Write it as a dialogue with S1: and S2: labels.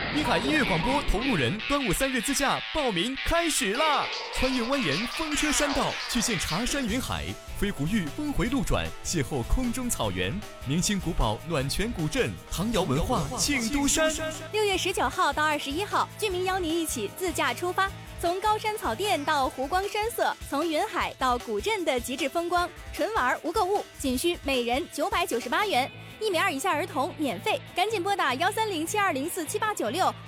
S1: 滨海音乐广播同路人端午3日自驾报名开始啦！穿越蜿蜒风车山道，去见茶山云海，飞狐峪峰回路转，邂逅空中草原，明清古堡暖泉古镇，唐窑文化庆都山。
S2: 6月19号到21号，居民邀您一起自驾出发，从高山草甸到湖光山色，从云海到古镇的极致风光，纯玩无购物，仅需每人998元，1米2以下儿童免费。赶紧拨打13072047896